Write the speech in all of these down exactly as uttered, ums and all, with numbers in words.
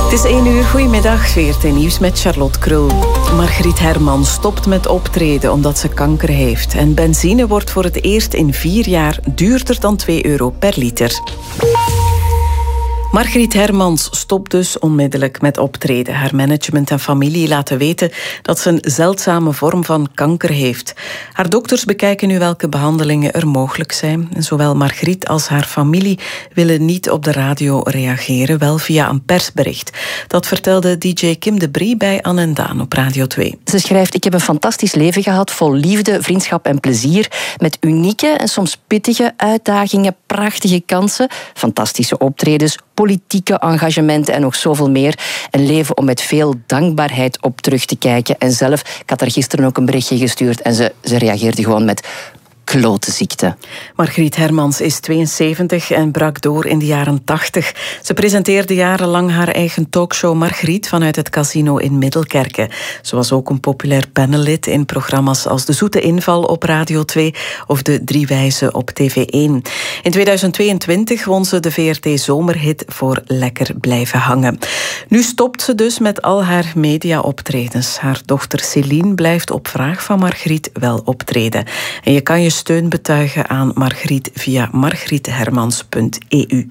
Het is één uur, goedemiddag, V R T Nieuws met Charlotte Krul. Margriet Hermans stopt met optreden omdat ze kanker heeft. En benzine wordt voor het eerst in vier jaar duurder dan twee euro per liter. Margriet Hermans stopt dus onmiddellijk met optreden. Haar management en familie laten weten dat ze een zeldzame vorm van kanker heeft. Haar dokters bekijken nu welke behandelingen er mogelijk zijn. En zowel Margriet als haar familie willen niet op de radio reageren, wel via een persbericht. Dat vertelde D J Kim de Brie bij Anne en Daan op Radio twee. Ze schrijft: ik heb een fantastisch leven gehad, vol liefde, vriendschap en plezier, met unieke en soms pittige uitdagingen, prachtige kansen, fantastische optredens, politieke engagementen en nog zoveel meer. Een leven om met veel dankbaarheid op terug te kijken. En zelf, ik had haar gisteren ook een berichtje gestuurd en ze, ze reageerde gewoon met klote ziekte. Margriet Hermans is tweeënzeventig en brak door in de jaren tachtig. Ze presenteerde jarenlang haar eigen talkshow Margriet vanuit het casino in Middelkerke. Ze was ook een populair panellid in programma's als De Zoete Inval op Radio twee of De Drie Wijzen op T V één. In tweeduizend tweeëntwintig won ze de V R T Zomerhit voor Lekker Blijven Hangen. Nu stopt ze dus met al haar mediaoptredens. Haar dochter Céline blijft op vraag van Margriet wel optreden. En je kan je steun betuigen aan Margriet via margriethermans punt e u.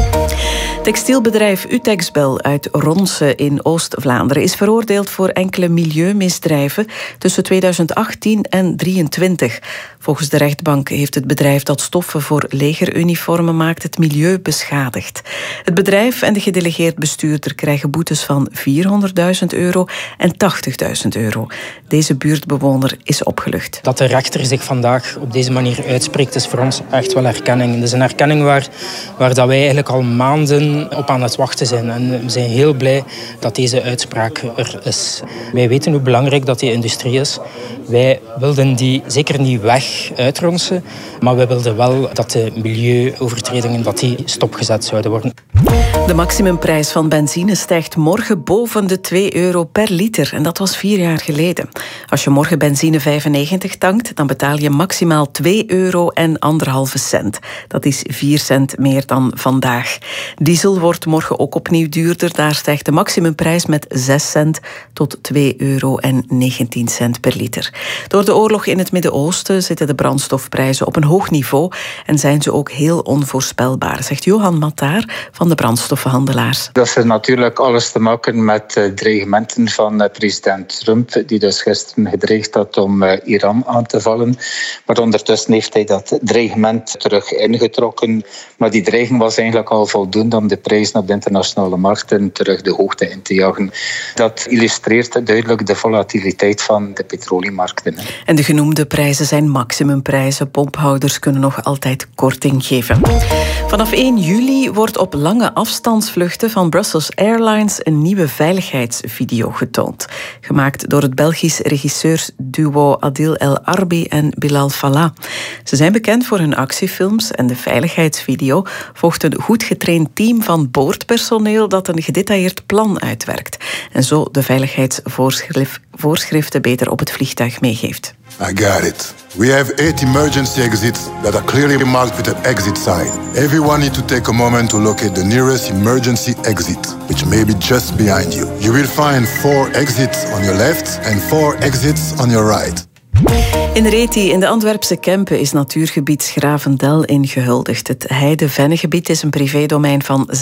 Textielbedrijf Utexbel uit Ronse in Oost-Vlaanderen is veroordeeld voor enkele milieumisdrijven tussen tweeduizend achttien en drieëntwintig. Volgens de rechtbank heeft het bedrijf dat stoffen voor legeruniformen maakt het milieu beschadigd. Het bedrijf en de gedelegeerd bestuurder krijgen boetes van vierhonderdduizend euro en tachtigduizend euro. Deze buurtbewoner is opgelucht. Dat de rechter zich vandaag op deze manier uitspreekt is voor ons echt wel herkenning. Het is een herkenning waar, waar dat wij eigenlijk al maanden op aan het wachten zijn. En we zijn heel blij dat deze uitspraak er is. Wij weten hoe belangrijk dat die industrie is. Wij wilden die zeker niet weg uitronsen, maar wij wilden wel dat de milieuovertredingen dat die stopgezet zouden worden. De maximumprijs van benzine stijgt morgen boven de twee euro per liter. En dat was vier jaar geleden. Als je morgen benzine vijfennegentig tankt, dan betaal je maximaal twee euro en anderhalve cent. Dat is vier cent meer dan vandaag. Diesel wordt morgen ook opnieuw duurder. Daar stijgt de maximumprijs met zes cent tot twee euro en negentien cent per liter. Door de oorlog in het Midden-Oosten zitten de brandstofprijzen op een hoog niveau en zijn ze ook heel onvoorspelbaar, zegt Johan Mattaar van de brandstoffenhandelaars. Dat heeft natuurlijk alles te maken met uh, dreigementen van uh, president Trump, die dus gisteren gedreigd had om uh, Iran aan te vallen. Maar ondertussen heeft hij dat dreigement terug ingetrokken. Maar die dreiging was eigenlijk al voldoende om de prijzen op de internationale markten terug de hoogte in te jagen. Dat illustreert duidelijk de volatiliteit van de petroleummarkten. En de genoemde prijzen zijn maximumprijzen. Pomphouders kunnen nog altijd korting geven. Vanaf één juli wordt op lange afstandsvluchten van Brussels Airlines een nieuwe veiligheidsvideo getoond. Gemaakt door het Belgisch regisseursduo Adil El Arbi en Bilal Fallah. Ze zijn bekend voor hun actiefilms en de veiligheidsvideo volgt een goed getraind team van boordpersoneel dat een gedetailleerd plan uitwerkt en zo de veiligheidsvoorschriften beter op het vliegtuig meegeeft. I got it. We have eight emergency exits that are clearly marked with an exit sign. Everyone needs to take a moment to locate the nearest emergency exit, which may be just behind you. You will find four exits on your left and four exits on your right. In Reti, in de Antwerpse Kempen, is natuurgebied Schravendel ingehuldigd. Het Heide-Vennegebied is een privédomein van